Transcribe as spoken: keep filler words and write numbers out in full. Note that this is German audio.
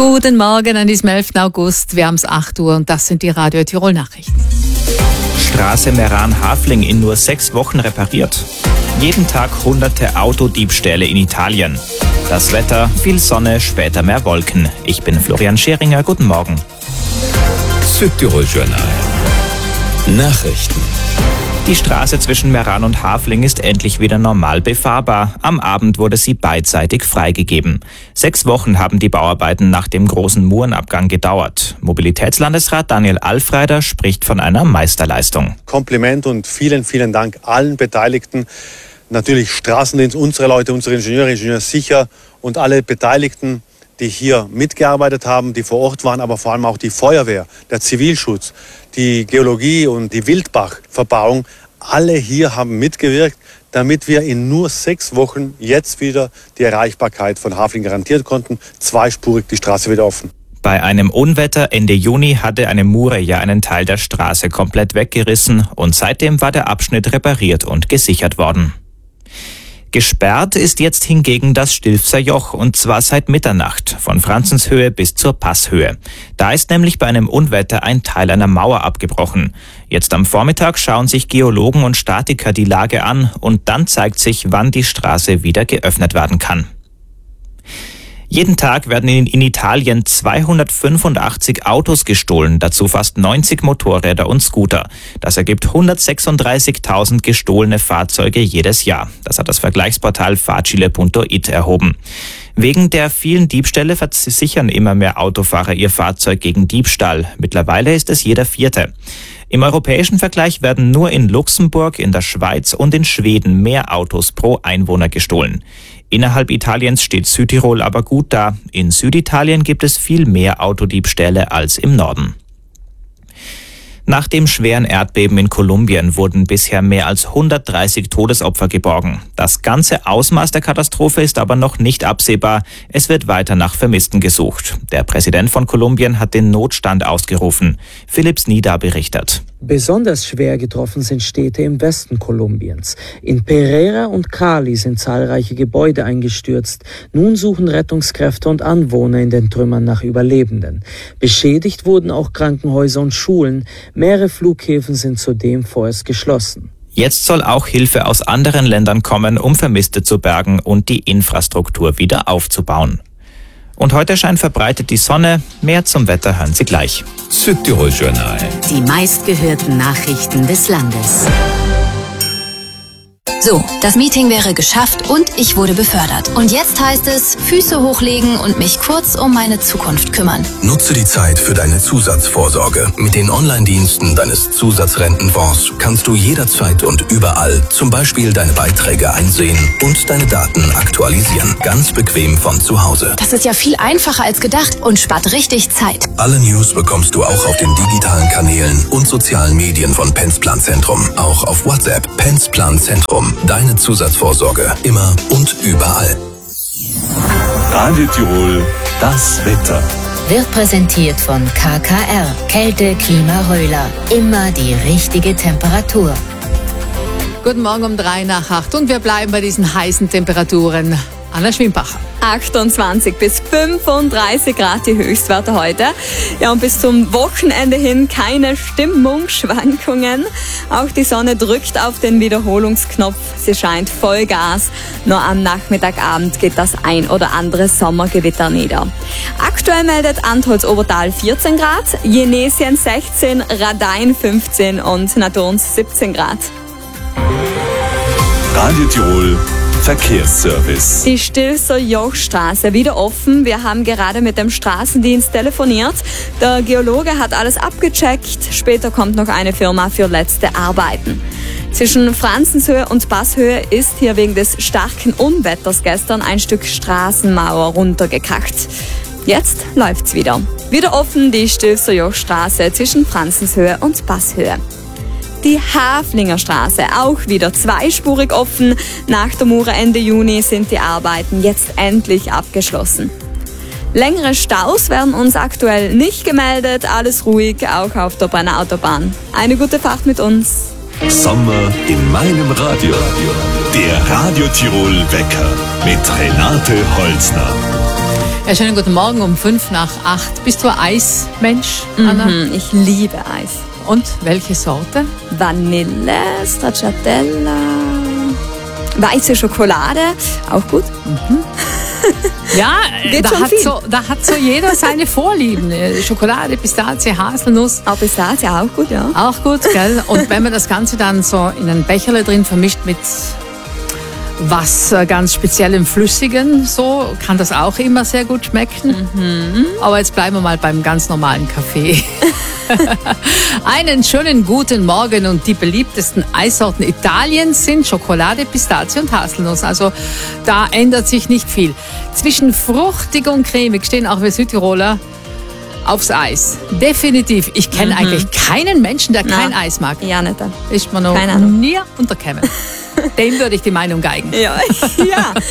Guten Morgen an diesem elften August. Wir haben es acht Uhr und das sind die Radio Tirol Nachrichten. Straße Meran-Hafling in nur sechs Wochen repariert. Jeden Tag hunderte Autodiebstähle in Italien. Das Wetter, viel Sonne, später mehr Wolken. Ich bin Florian Scheringer, guten Morgen. Südtirol Journal. Nachrichten. Die Straße zwischen Meran und Hafling ist endlich wieder normal befahrbar. Am Abend wurde sie beidseitig freigegeben. Sechs Wochen haben die Bauarbeiten nach dem großen Murenabgang gedauert. Mobilitätslandesrat Daniel Alfreider spricht von einer Meisterleistung. Kompliment und vielen, vielen Dank allen Beteiligten. Natürlich Straßendienst, unsere Leute, unsere Ingenieure, Ingenieure sicher und alle Beteiligten, die hier mitgearbeitet haben, die vor Ort waren, aber vor allem auch die Feuerwehr, der Zivilschutz, die Geologie und die Wildbach-Verbauung. Alle hier haben mitgewirkt, damit wir in nur sechs Wochen jetzt wieder die Erreichbarkeit von Hafling garantiert konnten. Zweispurig die Straße wieder offen. Bei einem Unwetter Ende Juni hatte eine Mure ja einen Teil der Straße komplett weggerissen und seitdem war der Abschnitt repariert und gesichert worden. Gesperrt ist jetzt hingegen das Stilfser Joch und zwar seit Mitternacht, von Franzenshöhe bis zur Passhöhe. Da ist nämlich bei einem Unwetter ein Teil einer Mauer abgebrochen. Jetzt am Vormittag schauen sich Geologen und Statiker die Lage an und dann zeigt sich, wann die Straße wieder geöffnet werden kann. Jeden Tag werden in, in Italien zweihundertfünfundachtzig Autos gestohlen, dazu fast neunzig Motorräder und Scooter. Das ergibt hundertsechsunddreißigtausend gestohlene Fahrzeuge jedes Jahr. Das hat das Vergleichsportal facile punkt it erhoben. Wegen der vielen Diebstähle versichern immer mehr Autofahrer ihr Fahrzeug gegen Diebstahl. Mittlerweile ist es jeder Vierte. Im europäischen Vergleich werden nur in Luxemburg, in der Schweiz und in Schweden mehr Autos pro Einwohner gestohlen. Innerhalb Italiens steht Südtirol aber gut da. In Süditalien gibt es viel mehr Autodiebstähle als im Norden. Nach dem schweren Erdbeben in Kolumbien wurden bisher mehr als hundertdreißig Todesopfer geborgen. Das ganze Ausmaß der Katastrophe ist aber noch nicht absehbar. Es wird weiter nach Vermissten gesucht. Der Präsident von Kolumbien hat den Notstand ausgerufen. Philips Nida berichtet. Besonders schwer getroffen sind Städte im Westen Kolumbiens. In Pereira und Cali sind zahlreiche Gebäude eingestürzt. Nun suchen Rettungskräfte und Anwohner in den Trümmern nach Überlebenden. Beschädigt wurden auch Krankenhäuser und Schulen. Mehrere Flughäfen sind zudem vorerst geschlossen. Jetzt soll auch Hilfe aus anderen Ländern kommen, um Vermisste zu bergen und die Infrastruktur wieder aufzubauen. Und heute scheint verbreitet die Sonne. Mehr zum Wetter hören Sie gleich. Südtirol Journal. Die meistgehörten Nachrichten des Landes. So, das Meeting wäre geschafft und ich wurde befördert. Und jetzt heißt es, Füße hochlegen und mich kurz um meine Zukunft kümmern. Nutze die Zeit für deine Zusatzvorsorge. Mit den Online-Diensten deines Zusatzrentenfonds kannst du jederzeit und überall zum Beispiel deine Beiträge einsehen und deine Daten aktualisieren. Ganz bequem von zu Hause. Das ist ja viel einfacher als gedacht und spart richtig Zeit. Alle News bekommst du auch auf den digitalen Kanälen und sozialen Medien von Pensplan-Zentrum. Auch auf WhatsApp. Pensplan-Zentrum. Deine Zusatzvorsorge. Immer und überall. Radio Tirol, das Wetter. Wird präsentiert von K K R. Kälte, Klima, Röhler. Immer die richtige Temperatur. Guten Morgen um drei nach acht und wir bleiben bei diesen heißen Temperaturen. Anna Schwimbacher. achtundzwanzig bis fünfunddreißig Grad die Höchstwerte heute. Ja, und bis zum Wochenende hin keine Stimmungsschwankungen. Auch die Sonne drückt auf den Wiederholungsknopf. Sie scheint Vollgas. Nur am Nachmittagabend geht das ein oder andere Sommergewitter nieder. Aktuell meldet Antholz-Obertal vierzehn Grad, Jenesien sechzehn, Radein fünfzehn und Nadurns siebzehn Grad. Radio Tirol Verkehrsservice. Die Stilfser Jochstraße wieder offen. Wir haben gerade mit dem Straßendienst telefoniert. Der Geologe hat alles abgecheckt. Später kommt noch eine Firma für letzte Arbeiten. Zwischen Franzenshöhe und Passhöhe ist hier wegen des starken Unwetters gestern ein Stück Straßenmauer runtergekracht. Jetzt läuft's wieder. Wieder offen die Stilfser Jochstraße zwischen Franzenshöhe und Passhöhe. Die Haflinger Straße auch wieder zweispurig offen. Nach der Mure Ende Juni sind die Arbeiten jetzt endlich abgeschlossen. Längere Staus werden uns aktuell nicht gemeldet. Alles ruhig, auch auf der Brenner Autobahn. Eine gute Fahrt mit uns. Sommer in meinem Radio. Der Radio Tirol Wecker mit Renate Holzner. Ja, schönen guten Morgen um fünf nach acht. Bist du ein Eismensch, Anna? Mhm, ich liebe Eis. Und welche Sorte? Vanille, Stracciatella, weiße Schokolade, auch gut. Mhm. Ja, Geht da schon hat, viel. so, da hat so jeder seine Vorlieben. Schokolade, Pistazie, Haselnuss. Auch Pistazie, auch gut, ja. Auch gut, gell? Und wenn man das Ganze dann so in ein Becherle drin vermischt mit was äh, ganz speziellem Flüssigen, so kann das auch immer sehr gut schmecken. Mhm. Aber jetzt bleiben wir mal beim ganz normalen Kaffee. Einen schönen guten Morgen und die beliebtesten Eissorten Italiens sind Schokolade, Pistazie und Haselnuss. Also da ändert sich nicht viel. Zwischen fruchtig und cremig stehen auch wir Südtiroler aufs Eis. Definitiv. Ich kenne Mhm. eigentlich keinen Menschen, der kein Na, Eis mag. Ja, nicht. Ist mir noch Keine Ahnung. nie untergekommen. Dem würde ich die Meinung geigen. Ja, ja.